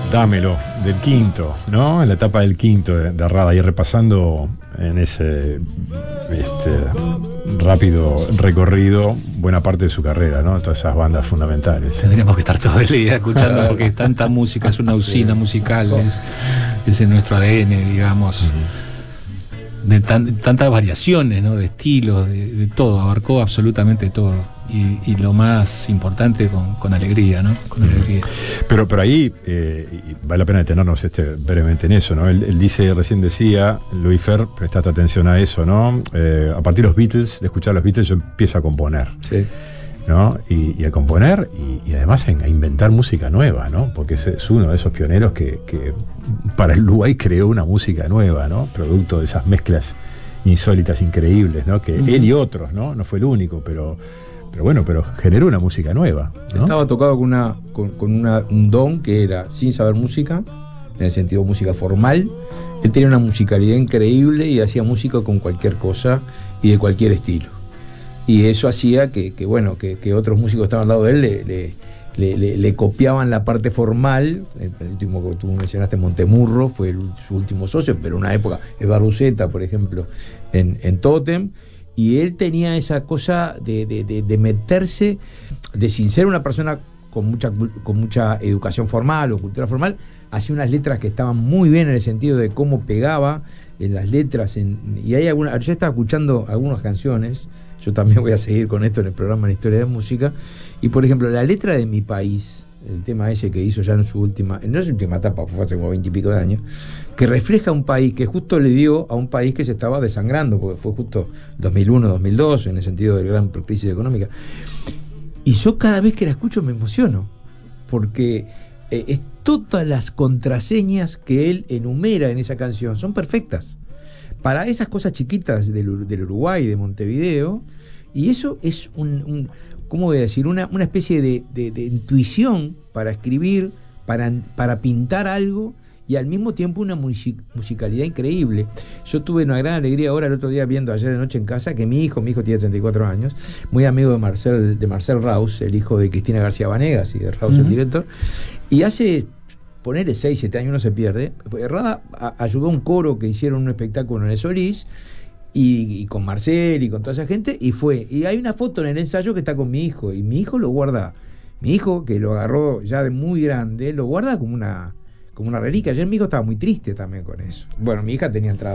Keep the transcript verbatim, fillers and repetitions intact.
Dámelo, del quinto, ¿no? En la etapa del quinto de, de Rada, y repasando en ese este, rápido recorrido buena parte de su carrera, ¿no? Todas esas bandas fundamentales. Tendríamos que estar todo el día escuchando porque es tanta música, es una usina musical, es, es en nuestro A D N, digamos. Uh-huh. De tan, tantas variaciones, ¿no? De estilos, de, de todo, abarcó absolutamente todo. Y, y lo más importante con, con alegría, ¿no? Con uh-huh. alegría. Pero, pero ahí eh, vale la pena detenernos este, brevemente en eso, ¿no? Él, él dice, recién decía, Luis Fer, prestate atención a eso, ¿no? Eh, a partir de los Beatles, de escuchar a los Beatles, yo empiezo a componer. Sí. ¿No? Y, y a componer y, y además a inventar música nueva, ¿no? Porque es, es uno de esos pioneros que, que para el Uruguay creó una música nueva, ¿no? Producto de esas mezclas insólitas, increíbles, ¿no? Que uh-huh. él y otros, ¿no? No fue el único, pero Pero bueno, pero generó una música nueva, ¿no? Estaba tocado con una con, con una, un don que era sin saber música, en el sentido música formal. Él tenía una musicalidad increíble y hacía música con cualquier cosa y de cualquier estilo. Y eso hacía que, que bueno, que, que otros músicos que estaban al lado de él le, le, le, le, le copiaban la parte formal. El, el último que tú mencionaste, Montemurro, fue el, su último socio, pero en una época, Eduardo Zeta, por ejemplo, en, en Totem. Y él tenía esa cosa de, de, de, de meterse, de sin ser una persona con mucha, con mucha educación formal o cultura formal, hacía unas letras que estaban muy bien en el sentido de cómo pegaba en las letras. En, y hay alguna, yo estaba escuchando algunas canciones, yo también voy a seguir con esto en el programa de Historia de Música, y por ejemplo, la letra de Mi País, el tema ese que hizo ya en su última, no es su última etapa, fue hace como veintipico de años, que refleja un país que justo le dio a un país que se estaba desangrando, porque fue justo dos mil uno, dos mil dos, en el sentido de la gran crisis económica. Y yo cada vez que la escucho me emociono, porque eh, es, todas las contraseñas que él enumera en esa canción son perfectas para esas cosas chiquitas del, del Uruguay, de Montevideo, y eso es un, un ¿cómo voy a decir? Una, una especie de, de, de intuición para escribir, para, para pintar algo, y al mismo tiempo una music, musicalidad increíble. Yo tuve una gran alegría ahora el otro día viendo ayer de noche en casa que mi hijo, mi hijo tiene treinta y cuatro años, muy amigo de Marcel, de Marcel Raus, el hijo de Cristina García Vanegas y de Raus, uh-huh. el director, y hace, ponerle seis, siete años, no se pierde, Rada ayudó a un coro que hicieron un espectáculo en el Solís, y, y con Marcel y con toda esa gente, y fue, y hay una foto en el ensayo que está con mi hijo, y mi hijo lo guarda, mi hijo que lo agarró ya de muy grande, lo guarda como una como una reliquia. Ayer mi hijo estaba muy triste también con eso. Bueno, mi hija tenía entrada